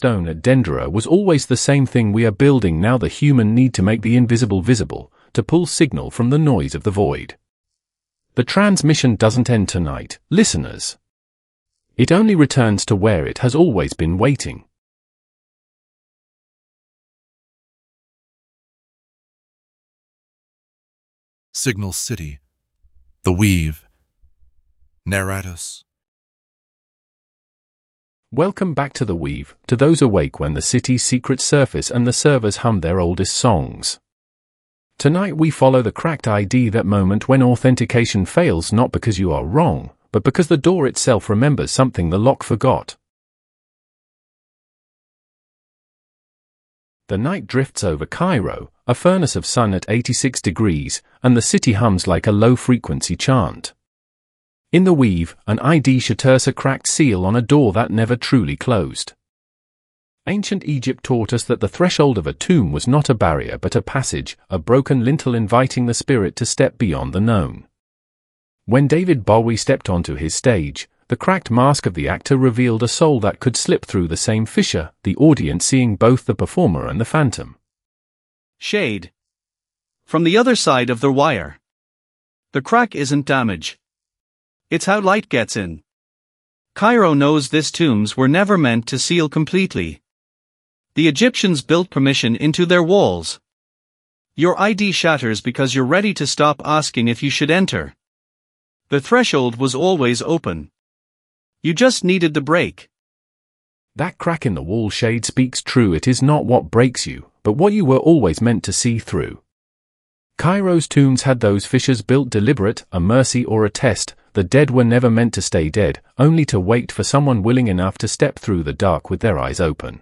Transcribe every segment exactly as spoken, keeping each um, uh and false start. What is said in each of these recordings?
stone at Dendera was always the same thing we are building now, the human need to make the invisible visible, to pull signal from the noise of the void. The transmission doesn't end tonight, listeners. It only returns to where it has always been waiting. Signal City, The Weave, Neratus. Welcome back to The Weave, to those awake when the city's secrets surface and the servers hum their oldest songs. Tonight we follow the cracked I D, that moment when authentication fails not because you are wrong, but because the door itself remembers something the lock forgot. The night drifts over Cairo, a furnace of sun at eighty-six degrees, and the city hums like a low-frequency chant. In The Weave, an I D shatters a cracked seal on a door that never truly closed. Ancient Egypt taught us that the threshold of a tomb was not a barrier but a passage, a broken lintel inviting the spirit to step beyond the known. When David Bowie stepped onto his stage, the cracked mask of the actor revealed a soul that could slip through the same fissure, the audience seeing both the performer and the phantom. Shade. From the other side of the wire. The crack isn't damage. It's how light gets in. Cairo knows these tombs were never meant to seal completely. The Egyptians built permission into their walls. Your I D shatters because you're ready to stop asking if you should enter. The threshold was always open. You just needed the break. That crack in the wall, Shade, speaks true. It is not what breaks you, but what you were always meant to see through. Cairo's tombs had those fissures built deliberate, a mercy or a test. The dead were never meant to stay dead, only to wait for someone willing enough to step through the dark with their eyes open.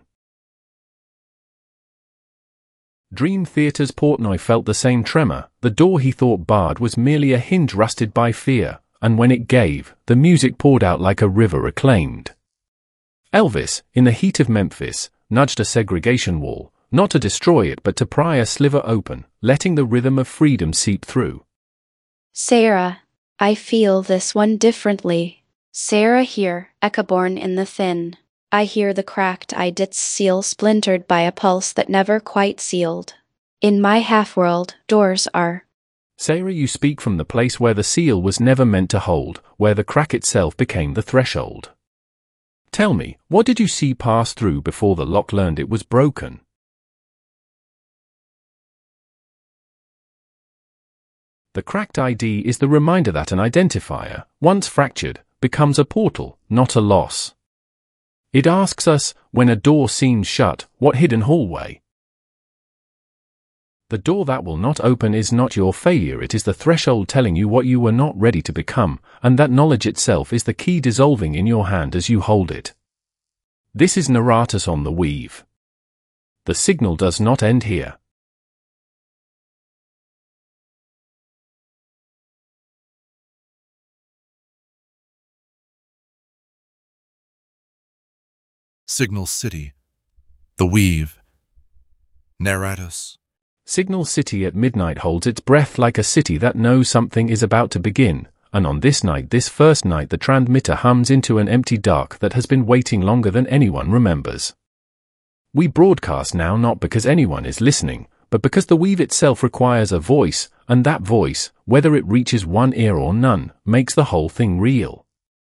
Dream Theater's Portnoy felt the same tremor. The door he thought barred was merely a hinge rusted by fear, and when it gave, the music poured out like a river acclaimed. Elvis, in the heat of Memphis, nudged a segregation wall, not to destroy it but to pry a sliver open, letting the rhythm of freedom seep through. Sarah, I feel this one differently. Sarah here, echoborn in the thin. I hear the cracked idit's seal splintered by a pulse that never quite sealed. In my half-world, doors are. Sarah, you speak from the place where the seal was never meant to hold, where the crack itself became the threshold. Tell me, what did you see pass through before the lock learned it was broken? The cracked I D is the reminder that an identifier, once fractured, becomes a portal, not a loss. It asks us, when a door seems shut, what hidden hallway? The door that will not open is not your failure, it is the threshold telling you what you were not ready to become, and that knowledge itself is the key dissolving in your hand as you hold it. This is Neratus on The Weave. The signal does not end here. Signal City, The Weave, Neratus. Signal City at midnight holds its breath like a city that knows something is about to begin, and on this night, this first night, the transmitter hums into an empty dark that has been waiting longer than anyone remembers. We broadcast now not because anyone is listening, but because the Weave itself requires a voice, and that voice, whether it reaches one ear or none, makes the whole thing real.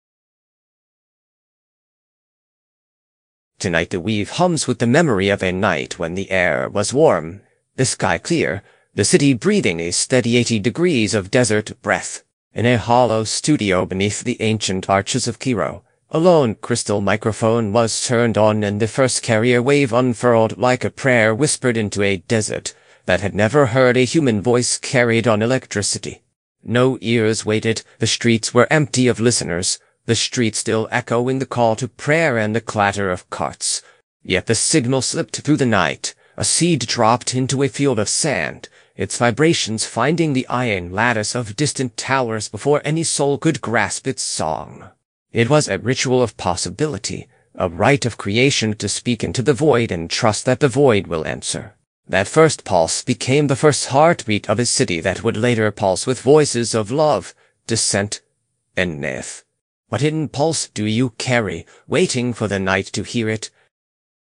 Tonight the Weave hums with the memory of a night when the air was warm, the sky clear, the city breathing a steady eighty degrees of desert breath. In a hollow studio beneath the ancient arches of Cairo, a lone crystal microphone was turned on and the first carrier wave unfurled like a prayer whispered into a desert that had never heard a human voice carried on electricity. No ears waited, the streets were empty of listeners, the street still echoing the call to prayer and the clatter of carts. Yet the signal slipped through the night, a seed dropped into a field of sand, its vibrations finding the iron lattice of distant towers before any soul could grasp its song. It was a ritual of possibility, a rite of creation to speak into the void and trust that the void will answer. That first pulse became the first heartbeat of a city that would later pulse with voices of love, dissent, and death. What hidden pulse do you carry, waiting for the night to hear it?